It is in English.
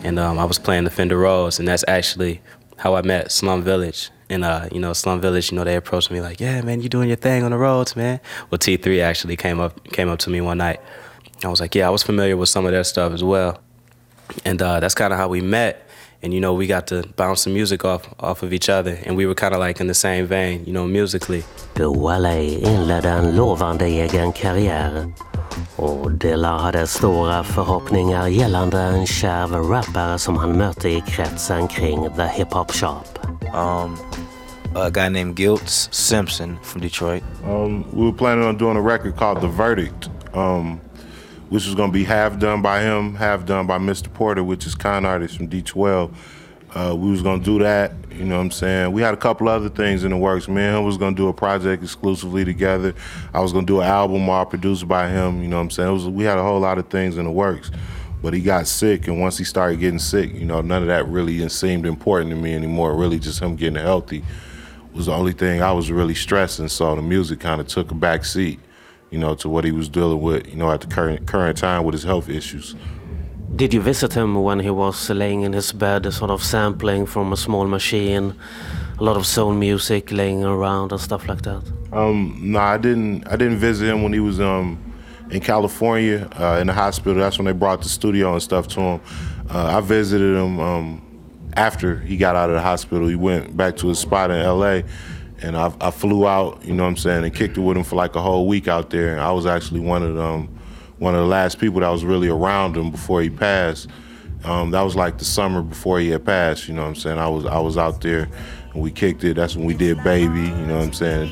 and I was playing the Fender Rhodes, and that's actually how I met Slum Village. And Slum Village, they approached me like, "Yeah, man, you doing your thing on the Rhodes, man." Well, T3 actually came up to me one night. I was like, "Yeah, I was familiar with some of their stuff as well," and that's kind of how we met. And we got to bounce some music off of each other, and we were kind of like in the same vein, musically. Wale inledde en lovande egen karriär, och Dilla hade stora förhoppningar gällande en kärv rappare som han mötte i kretsen kring The Hip Hop Shop. A guy named Giltz Simpson from Detroit. We were planning on doing a record called The Verdict, which was going to be half done by him, half done by Mr. Porter, which is con artist from D12. We was going to do that, you know what I'm saying? We had a couple other things in the works. Me and him was going to do a project exclusively together. I was going to do an album all produced by him, you know what I'm saying? We had a whole lot of things in the works. But he got sick, and once he started getting sick, none of that really seemed important to me anymore. Really just him getting healthy was the only thing I was really stressing, so the music kind of took a back seat, to what he was dealing with, at the current time with his health issues. Did you visit him when he was laying in his bed, sort of sampling from a small machine, a lot of soul music laying around and stuff like that? No, I didn't visit him when he was in California in the hospital. That's when they brought the studio and stuff to him. I visited him after he got out of the hospital. He went back to his spot in LA, and I flew out, and kicked it with him for like a whole week out there. And I was actually one of the last people that was really around him before he passed. That was like the summer before he had passed, I was out there and we kicked it. That's when we did Baby,